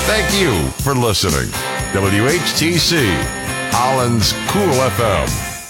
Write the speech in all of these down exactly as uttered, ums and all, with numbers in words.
Thank you for listening. W H T C, Holland's Cool F M.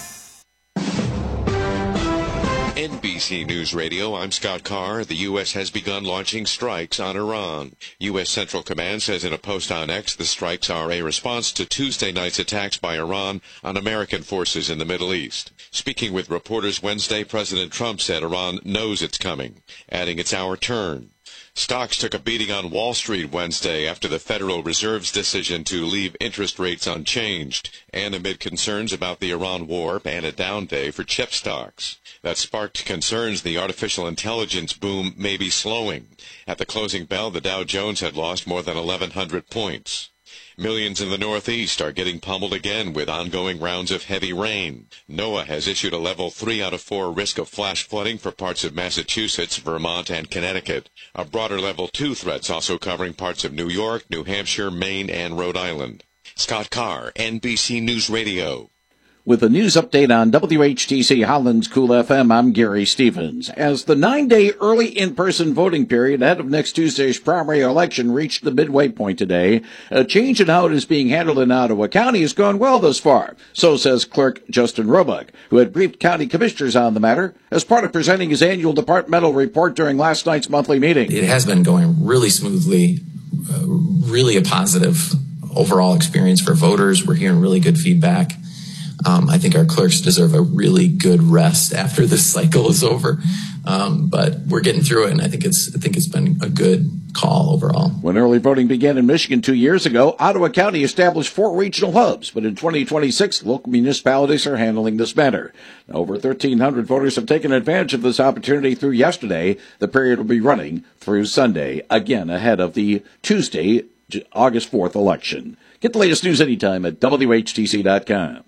N B C News Radio, I'm Scott Carr. The U S has begun launching strikes on Iran. U S Central Command says in a post on X the strikes are a response to Tuesday night's attacks by Iran on American forces in the Middle East. Speaking with reporters Wednesday, President Trump said Iran knows it's coming, adding it's our turn. Stocks took a beating on Wall Street Wednesday after the Federal Reserve's decision to leave interest rates unchanged, and amid concerns about the Iran war and a down day for chip stocks. That sparked concerns the artificial intelligence boom may be slowing. At the closing bell, the Dow Jones had lost more than eleven hundred points. Millions in the Northeast are getting pummeled again with ongoing rounds of heavy rain. NOAA has issued a level three out of four risk of flash flooding for parts of Massachusetts, Vermont, and Connecticut. A broader level two threats also covering parts of New York, New Hampshire, Maine, and Rhode Island. Scott Carr, N B C News Radio. With a news update on W H T C Holland's Cool F M, I'm Gary Stevens. As the nine-day early in-person voting period ahead of next Tuesday's primary election reached the midway point today, a change in how it is being handled in Ottawa County has gone well thus far. So says Clerk Justin Roebuck, who had briefed county commissioners on the matter as part of presenting his annual departmental report during last night's monthly meeting. It has been going really smoothly, uh, really a positive overall experience for voters. We're hearing really good feedback. Um, I think our clerks deserve a really good rest after this cycle is over. Um, but we're getting through it, and I think it's I think it's been a good call overall. When early voting began in Michigan two years ago, Ottawa County established four regional hubs, but in twenty twenty-six, local municipalities are handling this matter. Now, over thirteen hundred voters have taken advantage of this opportunity through yesterday. The period will be running through Sunday, again ahead of the Tuesday, August fourth election. Get the latest news anytime at W H T C dot com.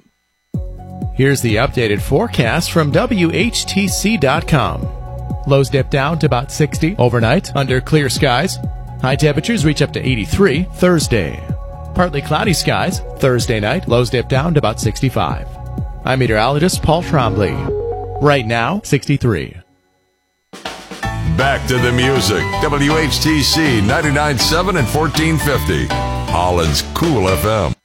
Here's the updated forecast from W H T C dot com. Lows dip down to about sixty overnight under clear skies. High temperatures reach up to eighty-three Thursday. Partly cloudy skies Thursday night. Lows dip down to about sixty-five. I'm meteorologist Paul Trombley. Right now, sixty-three. Back to the music. W H T C ninety-nine point seven and fourteen fifty. Holland's Cool F M.